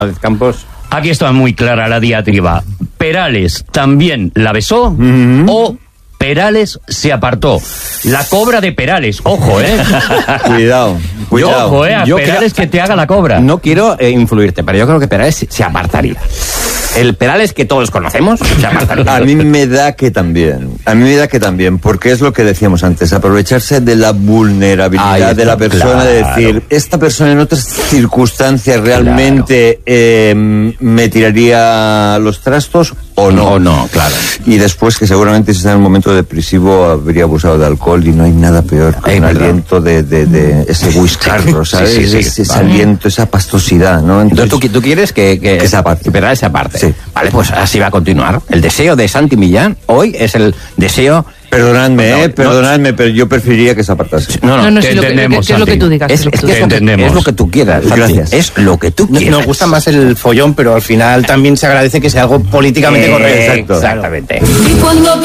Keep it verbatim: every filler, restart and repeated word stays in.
Campos. Aquí está muy clara la diatriba. ¿Perales también la besó Mm-hmm. o Perales se apartó? La cobra de Perales, ojo, ¿eh? Cuidado, cuidado. Ojo, ¿eh? A Yo Perales creo- que te haga la cobra. No quiero eh, influirte, pero yo creo que Perales se- se apartaría. El Perales que todos conocemos se apartaría. A mí me da que también, a mí me da que también, porque es lo que decíamos antes, aprovecharse de la vulnerabilidad Ahí está, de la persona, de claro. decir, esta persona en otras circunstancias realmente eh, me tiraría los trastos o no. O no, claro. Y después que seguramente si está en un momento depresivo habría abusado de alcohol y no hay nada peor que Es un verdad. aliento de, de, de ese whiscarro, Sí, ¿sabes? sí, sí, ese ese vale. aliento, esa pastosidad, ¿no? Entonces tú, tú quieres que, que, Que se aparte. que Perales se aparte. Sí. Vale, pues así va a continuar. El deseo de Santi Millán hoy es el deseo... Perdonadme, No, eh, no. perdonadme, pero yo preferiría que se apartase. No, no, No, no, te sí, lo que, entendemos, que es lo que Santi. tú digas. Es, es lo que es tú que digas. es lo que, entendemos. es lo que tú quieras, Santi. Gracias. Es lo que tú quieras. Nos gusta más el follón, pero al final también se agradece que sea algo políticamente Eh, correcto. Exactamente. Y cuando